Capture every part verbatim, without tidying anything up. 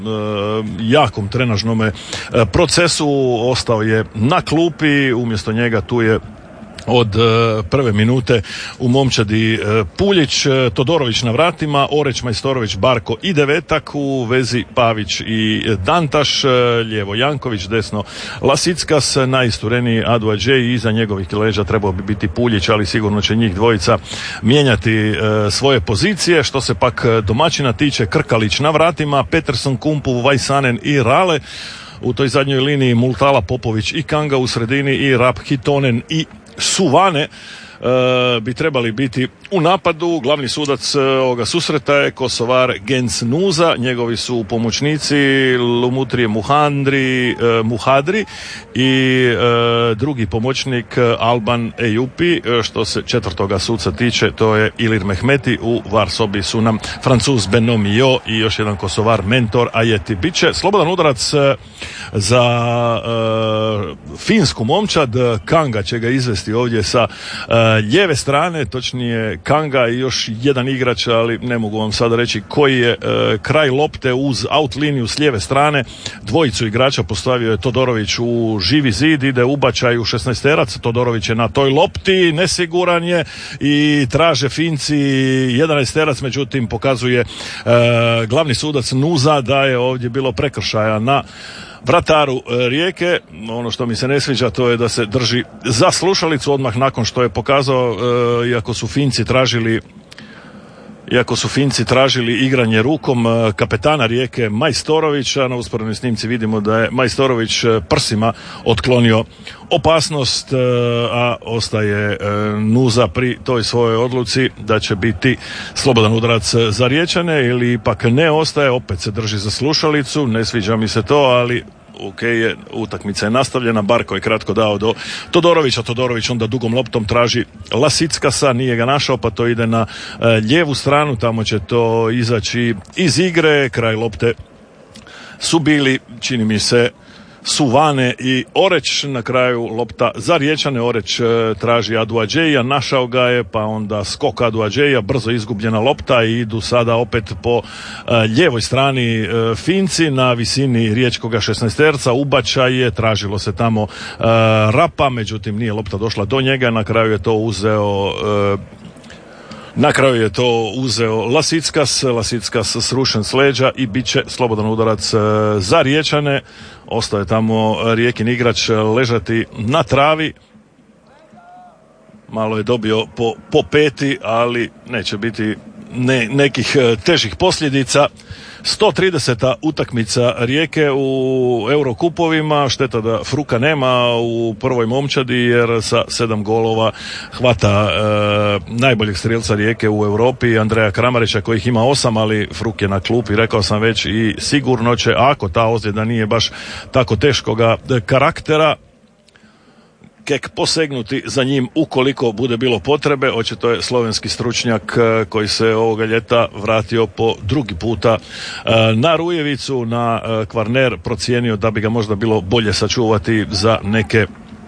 jakom trenažnome procesu, ostao je na klupi, umjesto njega tu je od prve minute u momčadi Puljić, Todorović na vratima, Oreć, Majstorović, Barko i Devetak, u vezi Pavić i Dantaš, lijevo Janković, desno Lasickas, najistureniji Aduadžej i iza njegovih leđa trebao bi biti Puljić, ali sigurno će njih dvojica mijenjati svoje pozicije. Što se pak domaćina tiče, Krkalić na vratima, Peterson, Kumpu, Vajsanen i Rale. U toj zadnjoj liniji Multala, Popović i Kanga, u sredini i Rap, Hitonen i Suvane e, bi trebali biti u napadu. Glavni sudac ovoga susreta je Kosovar Gens Nuza, njegovi su pomoćnici Lumutrije Muhandri, e, Muhadri i e, drugi pomoćnik Alban Ejupi. E, što se četvrtoga suca tiče, to je Ilir Mehmeti, u var sobi su nam Francuz Benomio i još jedan Kosovar mentor Ajeti. Biće slobodan udarac za e, finsku momčad. Kanga će ga izvesti ovdje sa e, lijeve strane, točnije Kanga i još jedan igrač, ali ne mogu vam sada reći koji je. E, kraj lopte uz out liniju s lijeve strane, dvojicu igrača postavio je Todorović u živi zid, ide ubačaj u šesnaesterac, Todorović je na toj lopti, nesiguran je i traže Finci jedanaesterac, međutim pokazuje e, glavni sudac Nuza da je ovdje bilo prekršaja na vrataru Rijeke. Ono što mi se ne sviđa, to je da se drži za slušalicu odmah nakon što je pokazao, e, iako su Finci tražili Iako su Finci tražili igranje rukom kapetana Rijeke Majstorovića, na usporednoj snimci vidimo da je Majstorović prsima otklonio opasnost, a ostaje Nuza pri toj svojoj odluci da će biti slobodan udarac za Riječane, ili ipak ne ostaje, opet se drži za slušalicu. Ne sviđa mi se to, ali ok, je, utakmica je nastavljena. Barko je kratko dao do Todorovića, Todorović onda dugom loptom traži Lasickasa, nije ga našao, pa to ide na e, lijevu stranu, tamo će to izaći iz igre. Kraj lopte su bili, čini mi se, Suvane i Oreć. Na kraju lopta za Riječane, Oreć e, traži Aduadžeja, našao ga je, pa onda skok Aduadžeja, brzo izgubljena lopta i idu sada opet po e, lijevoj strani e, Finci na visini riječkoga šesnaesterca. Ubačaj je, tražilo se tamo e, Rapa, međutim nije lopta došla do njega. Na kraju je to uzeo e, Na kraju je to uzeo Lasickas, Lasickas srušen s leđa i bit će slobodan udarac za Riječane. Ostaje tamo Rijekin igrač ležati na travi. Malo je dobio po, po peti, ali neće biti ne, nekih težih posljedica. sto trideseta utakmica Rijeke u Eurokupovima. Šteta da Fruka nema u prvoj momčadi, jer sa sedam golova hvata e, najboljeg strijelca Rijeke u Europi, Andreja Kramarića, kojih ima osam, ali Fruk je na klupi, rekao sam već, i sigurno će, ako ta ozljeda nije baš tako teškoga karaktera, Kek posegnuti za njim ukoliko bude bilo potrebe. Očito je slovenski stručnjak koji se ovoga ljeta vratio po drugi puta na Rujevicu, na Kvarner, procijenio da bi ga možda bilo bolje sačuvati za neke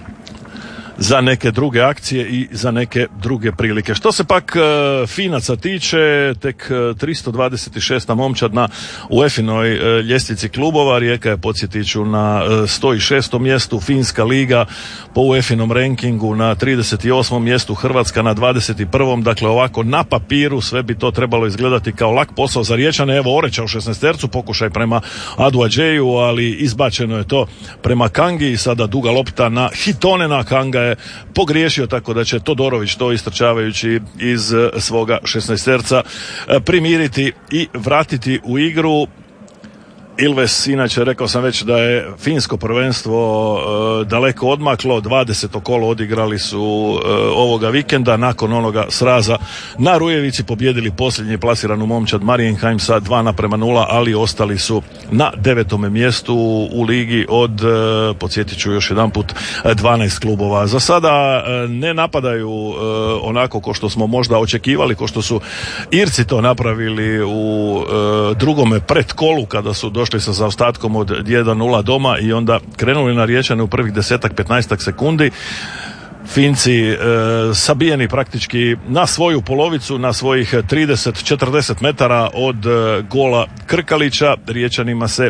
za neke druge akcije i za neke druge prilike. Što se pak e, Finaca tiče, tek tristo dvadeset šesta momčad na UEFA-inoj e, ljestvici klubova. Rijeka je, podsjetit ću, na e, sto šestom mjestu, Finska liga po UEFA-inom rankingu na trideset osmom mjestu, Hrvatska na dvadeset prvom. Dakle, ovako na papiru sve bi to trebalo izgledati kao lak posao za Riječane. Evo Oreća u šesnaestercu, pokušaj prema Aduadžeju, ali izbačeno je to prema Kangi i sada duga lopta na Hitonena. Kanga je pogriješio, tako da će Todorović to istrčavajući iz svoga šesnaesterca primiriti i vratiti u igru. Ilves, inače rekao sam već da je finsko prvenstvo e, daleko odmaklo, dvadeseto kolo odigrali su e, ovoga vikenda, nakon onoga sraza na Rujevici pobijedili posljednji plasiranu momčad Marienheim sa dva naprema nula, ali ostali su na devetome mjestu u ligi od, e, podsjetit ću još jedanput, dvanaest klubova. Za sada e, ne napadaju e, onako ko što smo možda očekivali, ko što su Irci to napravili u e, drugome predkolu kada su došli sa zaostatkom od jedan nula doma i onda krenuli na Riječane u prvih desetak, petnaestak sekundi. Finci e, sabijeni praktički na svoju polovicu, na svojih trideset četrdeset metara od e, gola Krkalića. Riječanima se